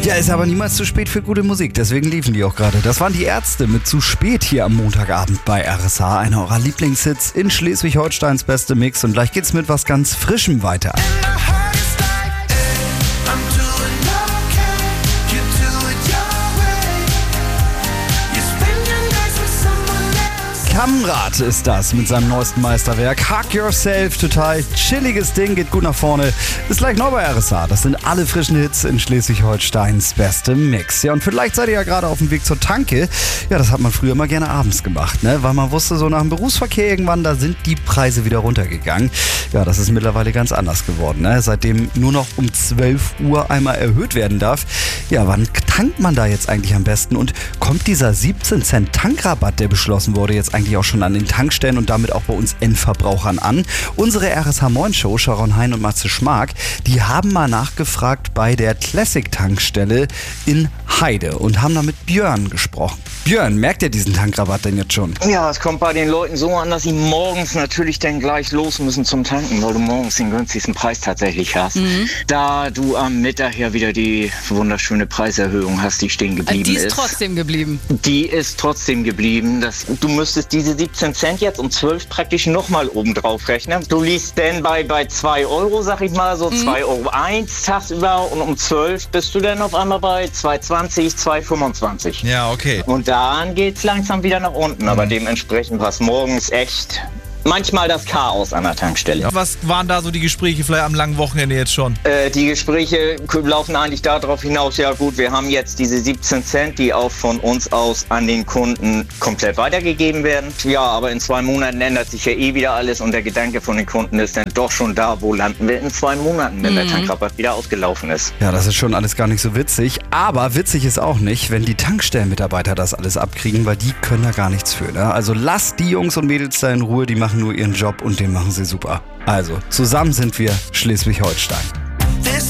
Ja, ist aber niemals zu spät für gute Musik, deswegen liefen die auch gerade. Das waren die Ärzte mit Zu spät hier am Montagabend bei RSH. Einer eurer Lieblingshits in Schleswig-Holsteins beste Mix. Und gleich geht's mit was ganz Frischem weiter. Kamrat ist das mit seinem neuesten Meisterwerk. Hug Yourself, total chilliges Ding, geht gut nach vorne. Ist gleich neu bei RSH. Das sind alle frischen Hits in Schleswig-Holsteins bestem Mix. Ja, und vielleicht seid ihr ja gerade auf dem Weg zur Tanke. Ja, das hat man früher immer gerne abends gemacht, ne? Weil man wusste, so nach dem Berufsverkehr irgendwann, da sind die Preise wieder runtergegangen. Ja, das ist mittlerweile ganz anders geworden, ne? Seitdem nur noch um 12 Uhr einmal erhöht werden darf. Ja, wann tankt man da jetzt eigentlich am besten? Und kommt dieser 17 Cent Tankrabatt, der beschlossen wurde, jetzt eigentlich auch schon an den Tankstellen und damit auch bei uns Endverbrauchern an? Unsere RSH Moin Show, Sharon Hein und Matze Schmark, die haben mal nachgefragt bei der Classic-Tankstelle in Heide und haben da mit Björn gesprochen. Björn, merkt ihr diesen Tankrabatt denn jetzt schon? Ja, es kommt bei den Leuten so an, dass sie morgens natürlich dann gleich los müssen zum Tanken, weil du morgens den günstigsten Preis tatsächlich hast. Da du am Mittag ja wieder die wunderschöne Preiserhöhung hast, die stehen geblieben ist. Die ist trotzdem geblieben. Die ist trotzdem geblieben. Du müsstest diese 17 Cent jetzt um 12 praktisch nochmal oben drauf rechnen. Du liegst dann bei 2 Euro, sag ich mal, so 2,01 Euro tagsüber und um 12 bist du dann auf einmal bei 2,20, 2,25. Ja, okay. Und dann geht's langsam wieder nach unten, aber dementsprechend war es morgens echt manchmal das Chaos an der Tankstelle. Was waren da so die Gespräche vielleicht am langen Wochenende jetzt schon? Die Gespräche laufen eigentlich darauf hinaus, ja gut, wir haben jetzt diese 17 Cent, die auch von uns aus an den Kunden komplett weitergegeben werden. Ja, aber in 2 Monaten ändert sich ja wieder alles und der Gedanke von den Kunden ist dann doch schon da, wo landen wir in 2 Monaten, wenn der Tankrabatt wieder ausgelaufen ist. Ja, das ist schon alles gar nicht so witzig, aber witzig ist auch nicht, wenn die Tankstellenmitarbeiter das alles abkriegen, weil die können da gar nichts für, ne? Also lasst die Jungs und Mädels da in Ruhe, die machen nur ihren Job und den machen sie super. Also, zusammen sind wir Schleswig-Holstein.